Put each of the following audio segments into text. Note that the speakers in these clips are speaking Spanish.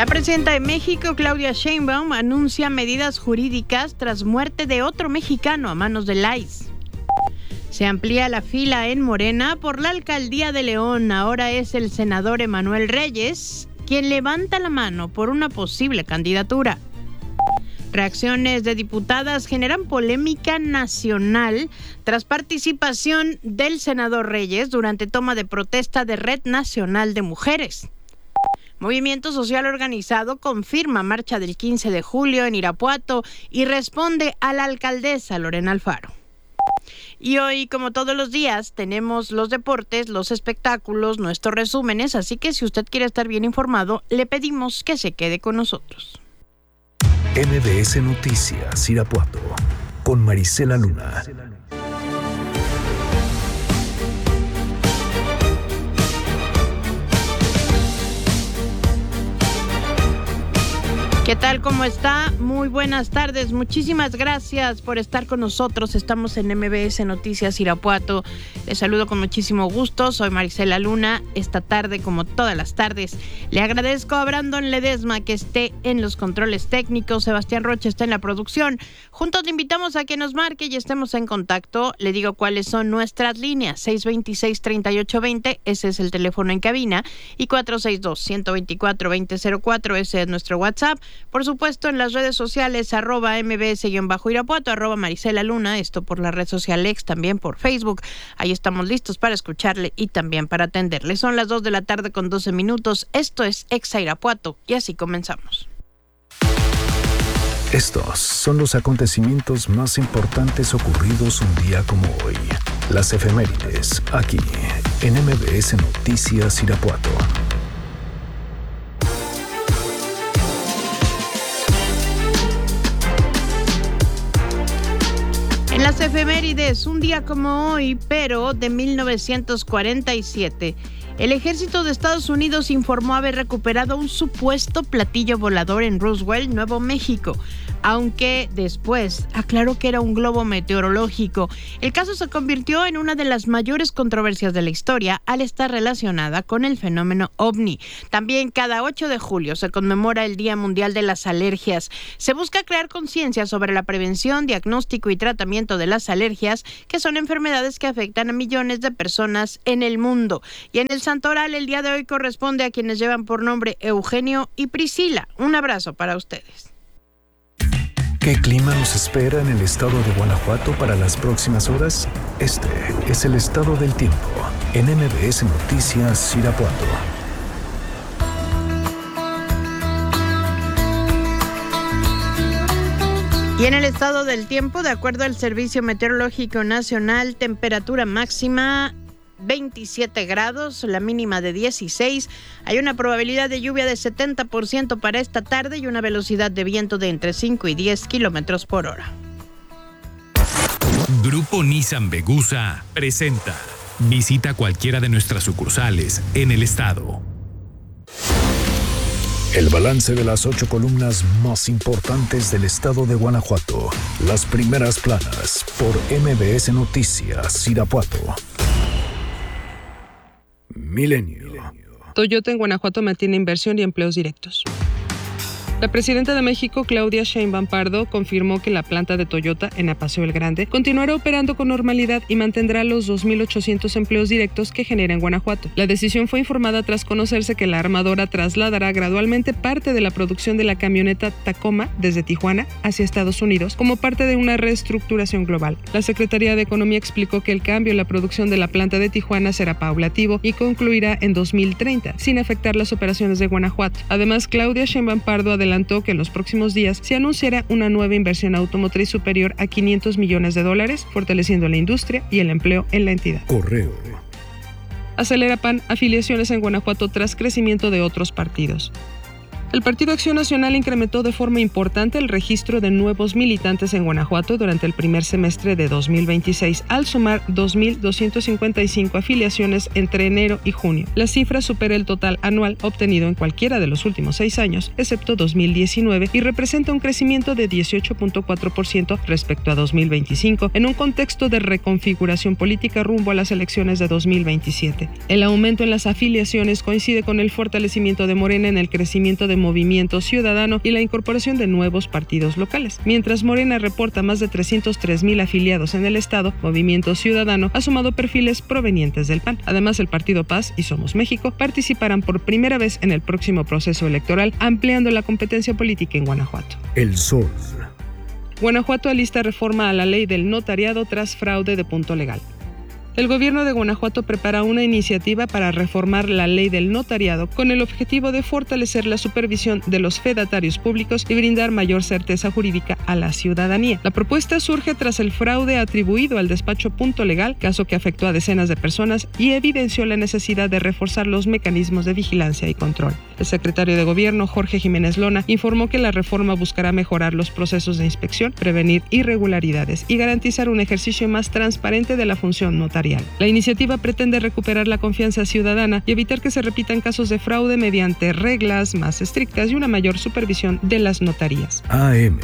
La presidenta de México, Claudia Sheinbaum, anuncia medidas jurídicas tras muerte de otro mexicano a manos del ICE. Se amplía la fila en Morena por la alcaldía de León. Ahora es el senador Emanuel Reyes quien levanta la mano por una posible candidatura. Reacciones de diputadas generan polémica nacional tras participación del senador Reyes durante toma de protesta de Red Nacional de Mujeres. Movimiento Social Organizado confirma marcha del 15 de julio en Irapuato y responde a la alcaldesa Lorena Alfaro. Y hoy, como todos los días, tenemos los deportes, los espectáculos, nuestros resúmenes, así que si usted quiere estar bien informado, le pedimos que se quede con nosotros. MBS Noticias Irapuato con Marisela Luna. ¿Qué tal? ¿Cómo está? Muy buenas tardes. Muchísimas gracias por estar con nosotros. Estamos en MBS Noticias Irapuato. Les saludo con muchísimo gusto. Soy Marisela Luna. Esta tarde, como todas las tardes, le agradezco a Brandon Ledesma que esté en los controles técnicos. Sebastián Rocha está en la producción. Juntos le invitamos a que nos marque y estemos en contacto. Le digo cuáles son nuestras líneas. 626-3820, ese es el teléfono en cabina. Y 462-124-2004, ese es nuestro WhatsApp. Por supuesto, en las redes sociales, @mbs_Irapuato, @Marisela Luna, esto por la red social X, también por Facebook. Ahí estamos listos para escucharle y también para atenderle. Son las 2 de la tarde con 12 minutos. Esto es Exa Irapuato y así comenzamos. Estos son los acontecimientos más importantes ocurridos un día como hoy. Las efemérides, aquí, en MBS Noticias Irapuato. En las efemérides, un día como hoy, pero de 1947, el ejército de Estados Unidos informó haber recuperado un supuesto platillo volador en Roswell, Nuevo México, aunque después aclaró que era un globo meteorológico. El caso se convirtió en una de las mayores controversias de la historia al estar relacionada con el fenómeno ovni. También cada 8 de julio se conmemora el Día Mundial de las Alergias. Se busca crear conciencia sobre la prevención, diagnóstico y tratamiento de las alergias, que son enfermedades que afectan a millones de personas en el mundo. Y en el Santoral, el día de hoy corresponde a quienes llevan por nombre Eugenio y Priscila. Un abrazo para ustedes. ¿Qué clima nos espera en el estado de Guanajuato para las próximas horas? Este es el estado del tiempo en MBS Noticias Irapuato. Y en el estado del tiempo, de acuerdo al Servicio Meteorológico Nacional, temperatura máxima 27 grados, la mínima de 16. Hay una probabilidad de lluvia de 70% para esta tarde y una velocidad de viento de entre 5 y 10 kilómetros por hora. Grupo Nissan Vegusa presenta. Visita cualquiera de nuestras sucursales en el estado. El balance de las 8 columnas más importantes del estado de Guanajuato. Las primeras planas por MBS Noticias Irapuato. Milenio. Toyota en Guanajuato mantiene inversión y empleos directos. La presidenta de México, Claudia Sheinbaum Pardo, confirmó que la planta de Toyota en Apaseo el Grande continuará operando con normalidad y mantendrá los 2,800 empleos directos que genera en Guanajuato. La decisión fue informada tras conocerse que la armadora trasladará gradualmente parte de la producción de la camioneta Tacoma desde Tijuana hacia Estados Unidos como parte de una reestructuración global. La Secretaría de Economía explicó que el cambio en la producción de la planta de Tijuana será paulativo y concluirá en 2030, sin afectar las operaciones de Guanajuato. Además, Claudia Sheinbaum Pardo adelantó que en los próximos días se anunciará una nueva inversión automotriz superior a $500 millones, fortaleciendo la industria y el empleo en la entidad. Correo. Acelera PAN afiliaciones en Guanajuato tras crecimiento de otros partidos. El Partido Acción Nacional incrementó de forma importante el registro de nuevos militantes en Guanajuato durante el primer semestre de 2026, al sumar 2,255 afiliaciones entre enero y junio. La cifra supera el total anual obtenido en cualquiera de los últimos 6 años, excepto 2019, y representa un crecimiento de 18.4% respecto a 2025, en un contexto de reconfiguración política rumbo a las elecciones de 2027. El aumento en las afiliaciones coincide con el fortalecimiento de Morena en el crecimiento de Movimiento Ciudadano y la incorporación de nuevos partidos locales. Mientras Morena reporta más de 303,000 afiliados en el estado, Movimiento Ciudadano ha sumado perfiles provenientes del PAN. Además, el Partido Paz y Somos México participarán por primera vez en el próximo proceso electoral, ampliando la competencia política en Guanajuato. El Sol. Guanajuato alista reforma a la ley del notariado tras fraude de punto legal. El gobierno de Guanajuato prepara una iniciativa para reformar la ley del notariado con el objetivo de fortalecer la supervisión de los fedatarios públicos y brindar mayor certeza jurídica a la ciudadanía. La propuesta surge tras el fraude atribuido al despacho Punto Legal, caso que afectó a decenas de personas y evidenció la necesidad de reforzar los mecanismos de vigilancia y control. El secretario de Gobierno, Jorge Jiménez Lona, informó que la reforma buscará mejorar los procesos de inspección, prevenir irregularidades y garantizar un ejercicio más transparente de la función notarial. La iniciativa pretende recuperar la confianza ciudadana y evitar que se repitan casos de fraude mediante reglas más estrictas y una mayor supervisión de las notarías. AM.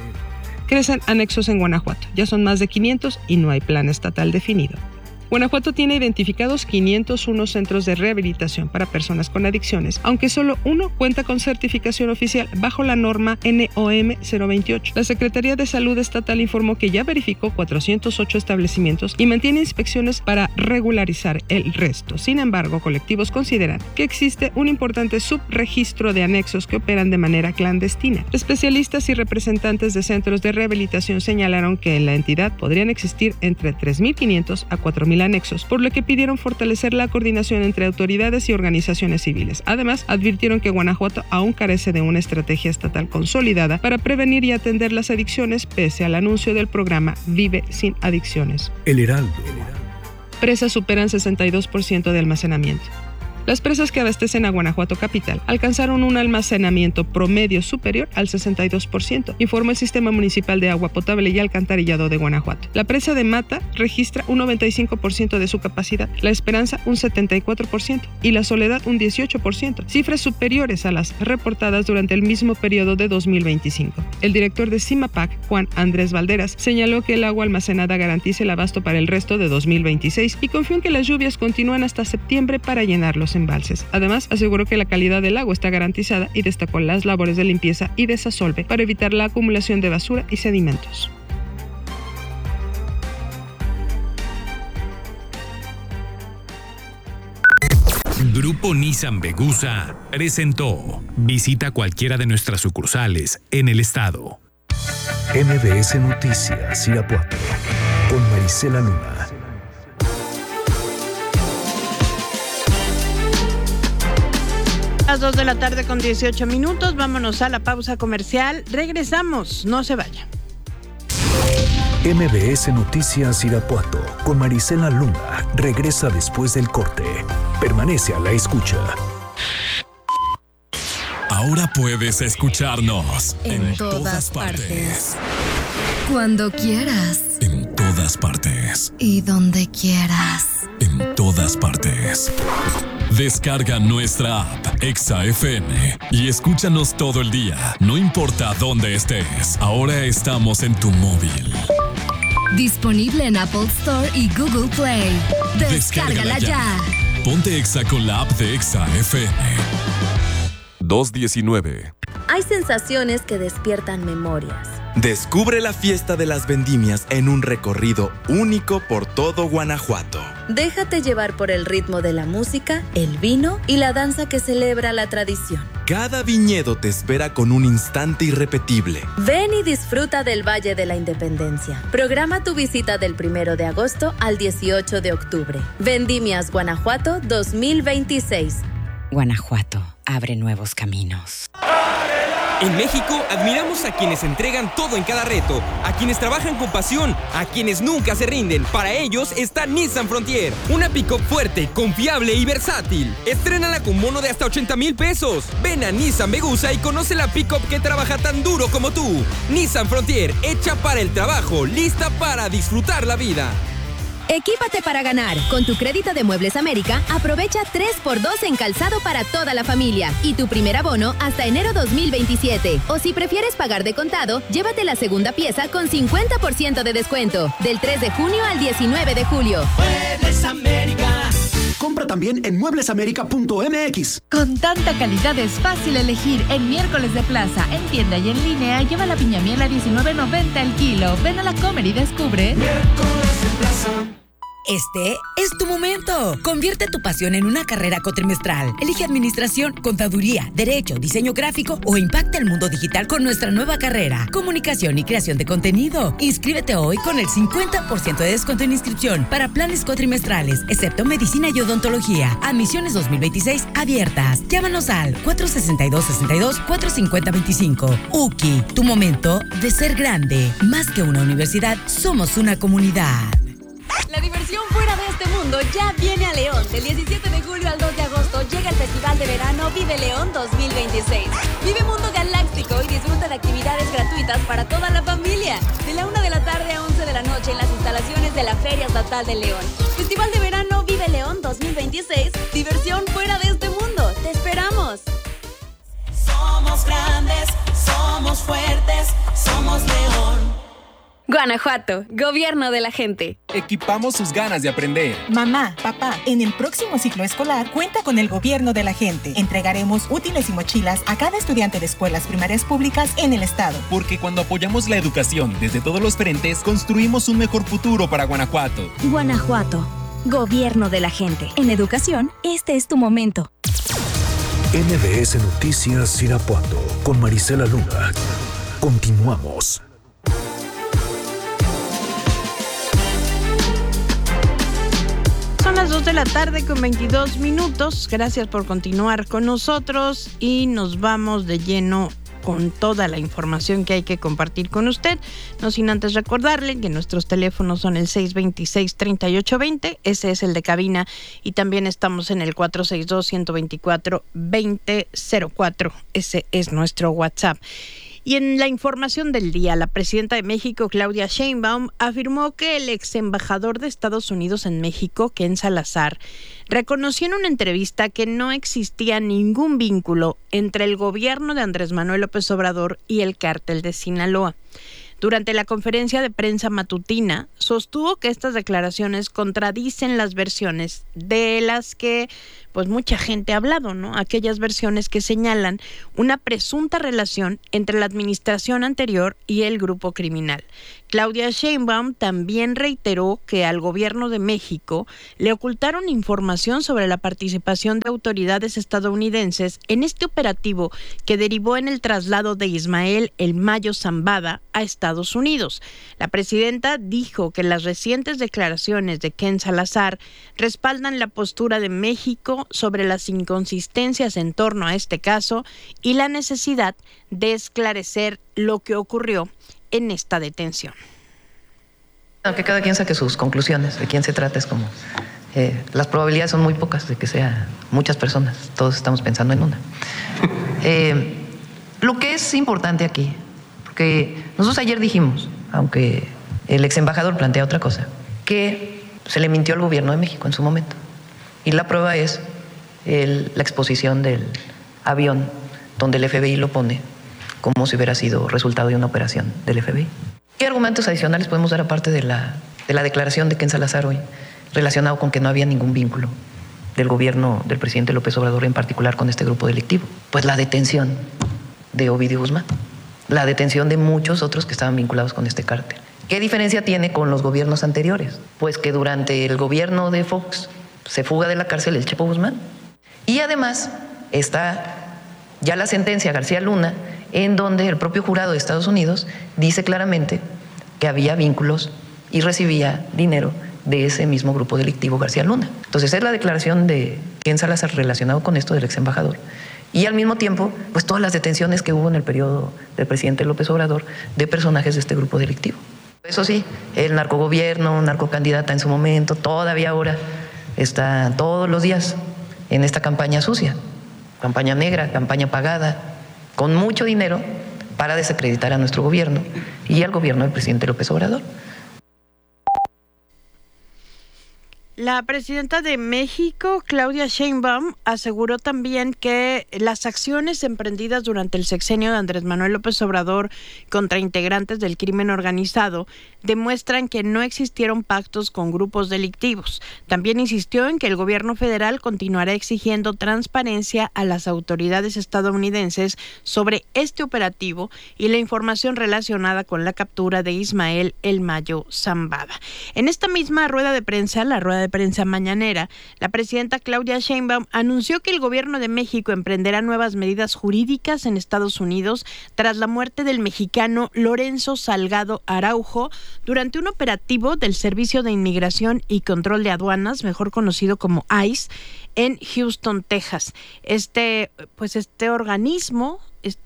Crecen anexos en Guanajuato. Ya son más de 500 y no hay plan estatal definido. Guanajuato tiene identificados 501 centros de rehabilitación para personas con adicciones, aunque solo uno cuenta con certificación oficial bajo la norma NOM 028. La Secretaría de Salud Estatal informó que ya verificó 408 establecimientos y mantiene inspecciones para regularizar el resto. Sin embargo, colectivos consideran que existe un importante subregistro de anexos que operan de manera clandestina. Especialistas y representantes de centros de rehabilitación señalaron que en la entidad podrían existir entre 3.500 a 4.000 anexos, por lo que pidieron fortalecer la coordinación entre autoridades y organizaciones civiles. Además, advirtieron que Guanajuato aún carece de una estrategia estatal consolidada para prevenir y atender las adicciones, pese al anuncio del programa Vive sin Adicciones. El Heraldo. Presas superan 62% de almacenamiento. Las presas que abastecen a Guanajuato capital alcanzaron un almacenamiento promedio superior al 62%, informó el Sistema Municipal de Agua Potable y Alcantarillado de Guanajuato. La presa de Mata registra un 95% de su capacidad, La Esperanza un 74% y La Soledad un 18%, cifras superiores a las reportadas durante el mismo periodo de 2025. El director de CIMAPAC, Juan Andrés Valderas, señaló que el agua almacenada garantiza el abasto para el resto de 2026 y confió en que las lluvias continúan hasta septiembre para llenar los embalses. Además, aseguró que la calidad del agua está garantizada y destacó las labores de limpieza y desasolve para evitar la acumulación de basura y sedimentos. Grupo Nissan Vegusa presentó. Visita cualquiera de nuestras sucursales en el estado. MBS Noticias Irapuato con Marisela Luna. Las 2 de la tarde con 18 minutos. Vámonos a la pausa comercial. Regresamos. No se vaya. MBS Noticias Irapuato con Marisela Luna regresa después del corte. Permanece a la escucha. Ahora puedes escucharnos en todas partes. Cuando quieras. En todas partes. Y donde quieras. En todas partes. Descarga nuestra app Exa FM y escúchanos todo el día, no importa dónde estés. Ahora estamos en tu móvil. Disponible en Apple Store y Google Play. Descárgala ya. Ponte Exa con la app de Exa FM. 219. Hay sensaciones que despiertan memorias. Descubre la fiesta de las vendimias en un recorrido único por todo Guanajuato. Déjate llevar por el ritmo de la música, el vino y la danza que celebra la tradición. Cada viñedo te espera con un instante irrepetible. Ven y disfruta del Valle de la Independencia. Programa tu visita del 1 de agosto al 18 de octubre. Vendimias Guanajuato 2026. Guanajuato abre nuevos caminos. En México, admiramos a quienes entregan todo en cada reto, a quienes trabajan con pasión, a quienes nunca se rinden. Para ellos está Nissan Frontier, una pick-up fuerte, confiable y versátil. Estrénala con bono de hasta 80,000 pesos. Ven a Nissan Vegusa y conoce la pick-up que trabaja tan duro como tú. Nissan Frontier, hecha para el trabajo, lista para disfrutar la vida. Equípate para ganar. Con tu crédito de Muebles América, aprovecha 3x2 en calzado para toda la familia y tu primer abono hasta enero 2027. O si prefieres pagar de contado, llévate la segunda pieza con 50% de descuento. Del 3 de junio al 19 de julio. Muebles América. Compra también en mueblesamerica.mx. Con tanta calidad es fácil elegir. En Miércoles de Plaza, en tienda y en línea, lleva la piña miel a $19.90 el kilo. Ven a la Comer y descubre. Miércoles de Plaza. Este es tu momento. Convierte tu pasión en una carrera cuatrimestral. Elige administración, contaduría, derecho, diseño gráfico o impacta el mundo digital con nuestra nueva carrera, comunicación y creación de contenido. Inscríbete hoy con el 50% de descuento en inscripción para planes cuatrimestrales, excepto medicina y odontología. Admisiones 2026 abiertas. Llámanos al 462-62-450-25. UKI, tu momento de ser grande. Más que una universidad, somos una comunidad. La diversión fuera de este mundo ya viene a León. Del 17 de julio al 2 de agosto llega el Festival de Verano Vive León 2026. Vive Mundo Galáctico y disfruta de actividades gratuitas para toda la familia. De la 1 de la tarde a 11 de la noche en las instalaciones de la Feria Estatal de León. Festival de Verano Vive León 2026. Diversión fuera de este mundo. ¡Te esperamos! Somos grandes, somos fuertes, somos León. Guanajuato, gobierno de la gente. Equipamos sus ganas de aprender. Mamá, papá, en el próximo ciclo escolar cuenta con el gobierno de la gente. Entregaremos útiles y mochilas a cada estudiante de escuelas primarias públicas en el estado. Porque cuando apoyamos la educación desde todos los frentes, construimos un mejor futuro para Guanajuato. Guanajuato, gobierno de la gente. En educación, este es tu momento. MBS Noticias Irapuato con Marisela Luna. Continuamos. Son las 2 de la tarde con 22 minutos. Gracias por continuar con nosotros y nos vamos de lleno con toda la información que hay que compartir con usted. No sin antes recordarle que nuestros teléfonos son el 626-3820, ese es el de cabina, y también estamos en el 462-124-2004, ese es nuestro WhatsApp. Y en la información del día, la presidenta de México, Claudia Sheinbaum, afirmó que el ex embajador de Estados Unidos en México, Ken Salazar, reconoció en una entrevista que no existía ningún vínculo entre el gobierno de Andrés Manuel López Obrador y el cártel de Sinaloa. Durante la conferencia de prensa matutina, sostuvo que estas declaraciones contradicen las versiones de las que pues mucha gente ha hablado, ¿no? Aquellas versiones que señalan una presunta relación entre la administración anterior y el grupo criminal. Claudia Sheinbaum también reiteró que al gobierno de México le ocultaron información sobre la participación de autoridades estadounidenses en este operativo que derivó en el traslado de Ismael El Mayo Zambada a Estados Unidos. La presidenta dijo que las recientes declaraciones de Ken Salazar respaldan la postura de México sobre las inconsistencias en torno a este caso y la necesidad de esclarecer lo que ocurrió en esta detención. Que cada quien saque sus conclusiones de quién se trata, es como las probabilidades son muy pocas de que sea muchas personas, todos estamos pensando en una. Lo que es importante aquí, porque nosotros ayer dijimos, aunque el ex embajador plantea otra cosa, que se le mintió al gobierno de México en su momento, y la prueba es la exposición del avión donde el FBI lo pone como si hubiera sido resultado de una operación del FBI. ¿Qué argumentos adicionales podemos dar aparte de la declaración de Ken Salazar hoy, relacionado con que no había ningún vínculo del gobierno del presidente López Obrador en particular con este grupo delictivo? Pues la detención de Ovidio Guzmán, la detención de muchos otros que estaban vinculados con este cártel. ¿Qué diferencia tiene con los gobiernos anteriores? Pues que durante el gobierno de Fox se fuga de la cárcel el Chapo Guzmán. Y además está ya la sentencia García Luna, en donde el propio jurado de Estados Unidos dice claramente que había vínculos y recibía dinero de ese mismo grupo delictivo García Luna. Entonces es la declaración de Ken Salazar relacionado con esto del ex embajador. Y al mismo tiempo, pues todas las detenciones que hubo en el periodo del presidente López Obrador de personajes de este grupo delictivo. Eso sí, el narcogobierno, narcocandidata en su momento, todavía ahora está todos los días en esta campaña sucia, campaña negra, campaña pagada, con mucho dinero para desacreditar a nuestro gobierno y al gobierno del presidente López Obrador. La presidenta de México, Claudia Sheinbaum, aseguró también que las acciones emprendidas durante el sexenio de Andrés Manuel López Obrador contra integrantes del crimen organizado demuestran que no existieron pactos con grupos delictivos. También insistió en que el gobierno federal continuará exigiendo transparencia a las autoridades estadounidenses sobre este operativo y la información relacionada con la captura de Ismael El Mayo Zambada. En esta misma rueda de prensa, la rueda de prensa mañanera, la presidenta Claudia Sheinbaum anunció que el gobierno de México emprenderá nuevas medidas jurídicas en Estados Unidos tras la muerte del mexicano Lorenzo Salgado Araujo durante un operativo del Servicio de Inmigración y Control de Aduanas, mejor conocido como ICE, en Houston, Texas. Este organismo,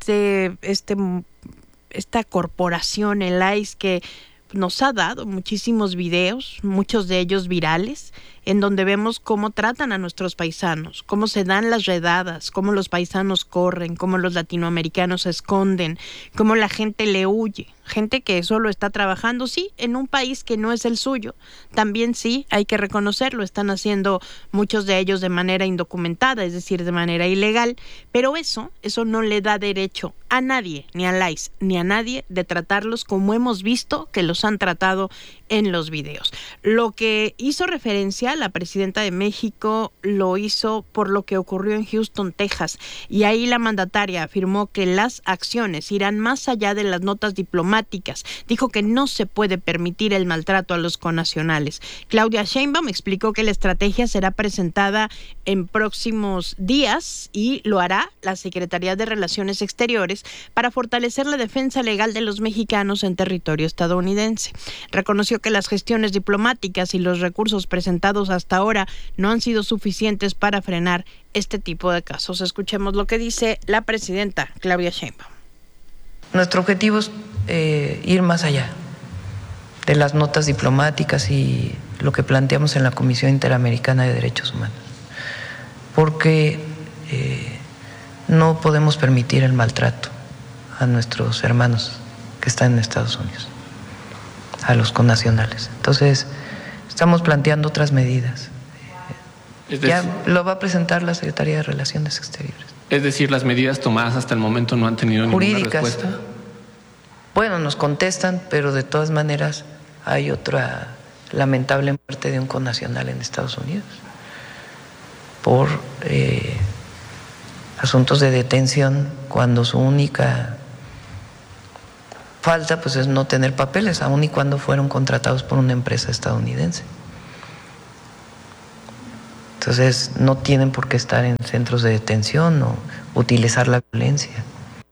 esta corporación, el ICE, que nos ha dado muchísimos videos, muchos de ellos virales, en donde vemos cómo tratan a nuestros paisanos, cómo se dan las redadas, cómo los paisanos corren, cómo los latinoamericanos se esconden, cómo la gente le huye. Gente que solo está trabajando, sí, en un país que no es el suyo. También sí, hay que reconocerlo, están haciendo muchos de ellos de manera indocumentada, es decir, de manera ilegal, pero eso no le da derecho a nadie, ni al ICE, ni a nadie, de tratarlos como hemos visto que los han tratado en los videos. Lo que hizo referencia la presidenta de México lo hizo por lo que ocurrió en Houston, Texas, y ahí la mandataria afirmó que las acciones irán más allá de las notas diplomáticas. Dijo que no se puede permitir el maltrato a los connacionales. Claudia Sheinbaum explicó que la estrategia será presentada en próximos días y lo hará la Secretaría de Relaciones Exteriores para fortalecer la defensa legal de los mexicanos en territorio estadounidense. Reconoció que las gestiones diplomáticas y los recursos presentados hasta ahora no han sido suficientes para frenar este tipo de casos. Escuchemos lo que dice la presidenta Claudia Sheinbaum. Nuestro objetivo es ir más allá de las notas diplomáticas y lo que planteamos en la Comisión Interamericana de Derechos Humanos, porque no podemos permitir el maltrato a nuestros hermanos que están en Estados Unidos, a los connacionales. Entonces, estamos planteando otras medidas. Ya lo va a presentar la Secretaría de Relaciones Exteriores. Es decir, las medidas tomadas hasta el momento no han tenido ninguna respuesta. Bueno, nos contestan, pero de todas maneras hay otra lamentable muerte de un connacional en Estados Unidos por asuntos de detención, cuando su única falta pues es no tener papeles, aun y cuando fueron contratados por una empresa estadounidense. Entonces no tienen por qué estar en centros de detención o utilizar la violencia.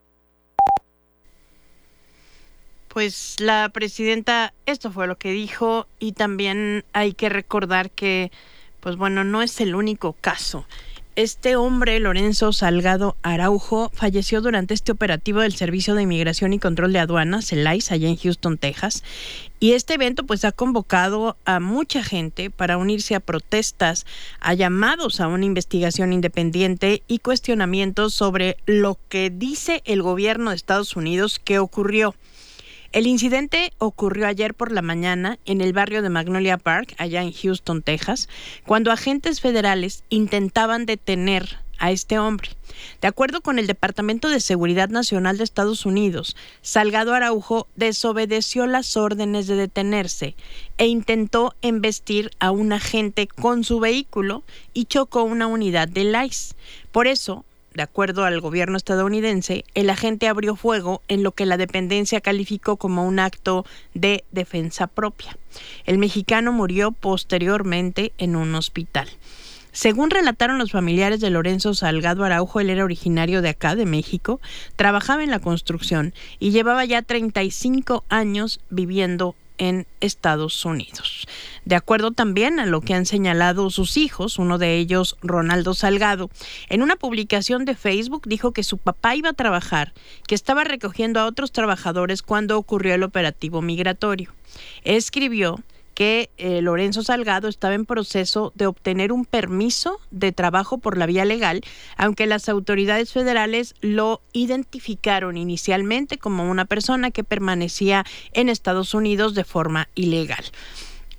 Pues la presidenta, esto fue lo que dijo, y también hay que recordar que, pues bueno, no es el único caso. Este hombre, Lorenzo Salgado Araujo, falleció durante este operativo del Servicio de Inmigración y Control de Aduanas, el ICE, allá en Houston, Texas. Y este evento pues ha convocado a mucha gente para unirse a protestas, a llamados a una investigación independiente y cuestionamientos sobre lo que dice el gobierno de Estados Unidos que ocurrió. El incidente ocurrió ayer por la mañana en el barrio de Magnolia Park, allá en Houston, Texas, cuando agentes federales intentaban detener a este hombre. De acuerdo con el Departamento de Seguridad Nacional de Estados Unidos, Salgado Araujo desobedeció las órdenes de detenerse e intentó embestir a un agente con su vehículo y chocó una unidad del ICE. Por eso, de acuerdo al gobierno estadounidense, el agente abrió fuego en lo que la dependencia calificó como un acto de defensa propia. El mexicano murió posteriormente en un hospital. Según relataron los familiares de Lorenzo Salgado Araujo, él era originario de acá, de México, trabajaba en la construcción y llevaba ya 35 años viviendo en Estados Unidos. De acuerdo también a lo que han señalado sus hijos, uno de ellos, Ronaldo Salgado, en una publicación de Facebook dijo que su papá iba a trabajar, que estaba recogiendo a otros trabajadores cuando ocurrió el operativo migratorio. Escribió que Lorenzo Salgado estaba en proceso de obtener un permiso de trabajo por la vía legal, aunque las autoridades federales lo identificaron inicialmente como una persona que permanecía en Estados Unidos de forma ilegal.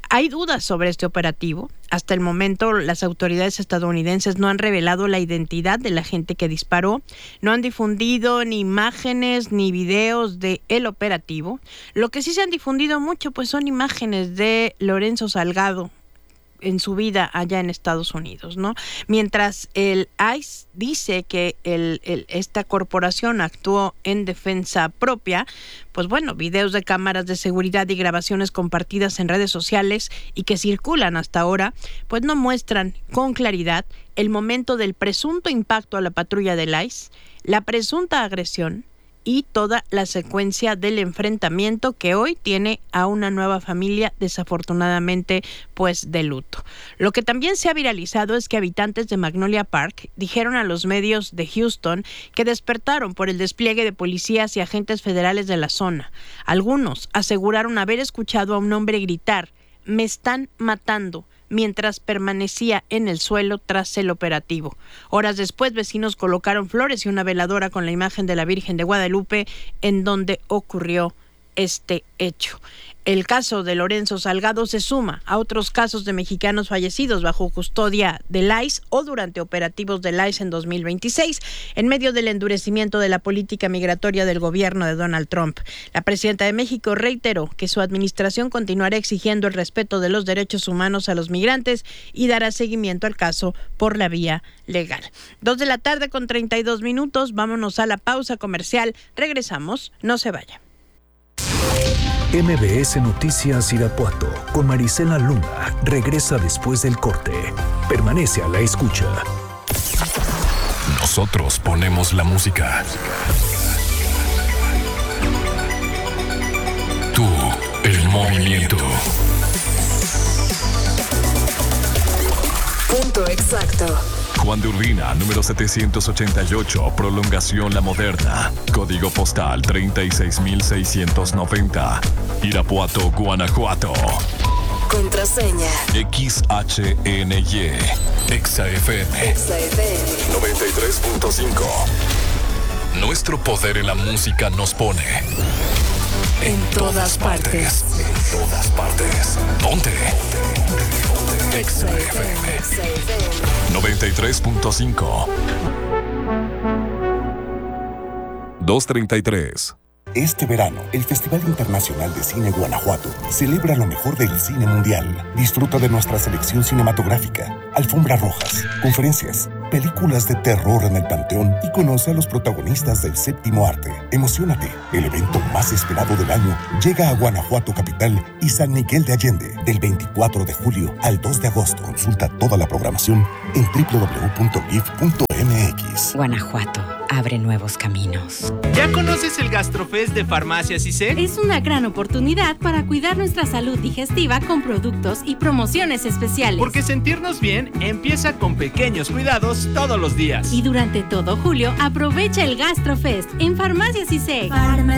Hay dudas sobre este operativo. Hasta el momento, las autoridades estadounidenses no han revelado la identidad de la gente que disparó, no han difundido ni imágenes ni videos del operativo. Lo que sí se han difundido mucho pues son imágenes de Lorenzo Salgado en su vida allá en Estados Unidos, ¿no? Mientras el ICE dice que esta corporación actuó en defensa propia, pues bueno, videos de cámaras de seguridad y grabaciones compartidas en redes sociales y que circulan hasta ahora, pues no muestran con claridad el momento del presunto impacto a la patrulla del ICE, la presunta agresión y toda la secuencia del enfrentamiento que hoy tiene a una nueva familia desafortunadamente pues de luto. Lo que también se ha viralizado es que habitantes de Magnolia Park dijeron a los medios de Houston que despertaron por el despliegue de policías y agentes federales de la zona. Algunos aseguraron haber escuchado a un hombre gritar: "Me están matando", mientras permanecía en el suelo tras el operativo. Horas después, vecinos colocaron flores y una veladora con la imagen de la Virgen de Guadalupe en donde ocurrió este hecho. El caso de Lorenzo Salgado se suma a otros casos de mexicanos fallecidos bajo custodia del ICE o durante operativos del ICE en 2026, en medio del endurecimiento de la política migratoria del gobierno de Donald Trump. La presidenta de México reiteró que su administración continuará exigiendo el respeto de los derechos humanos a los migrantes y dará seguimiento al caso por la vía legal. 2:32 p.m, vámonos a la pausa comercial. Regresamos, no se vaya. MBS Noticias Irapuato con Marisela Luna regresa después del corte. Permanece a la escucha. Nosotros ponemos la música. Tú, el movimiento. Punto exacto. Juan de Urbina, número 788, prolongación La Moderna, código postal 36690, Irapuato, Guanajuato. Contraseña. XHNY, XFM 93.5. Nuestro poder en la música nos pone en todas partes. En todas partes. Ponte. XFM 93.5. 2:33. Este verano, el Festival Internacional de Cine Guanajuato celebra lo mejor del cine mundial. Disfruta de nuestra selección cinematográfica, alfombras rojas, conferencias, películas de terror en el Panteón y conoce a los protagonistas del séptimo arte. Emociónate, el evento más esperado del año llega a Guanajuato Capital y San Miguel de Allende del 24 de julio al 2 de agosto. Consulta toda la programación en www.gif.mx. Guanajuato abre nuevos caminos. ¿Ya conoces el Gastrofest de Farmacias ISEC? Es una gran oportunidad para cuidar nuestra salud digestiva con productos y promociones especiales. Porque sentirnos bien empieza con pequeños cuidados todos los días. Y durante todo julio, aprovecha el Gastrofest en Farmacias ISEC.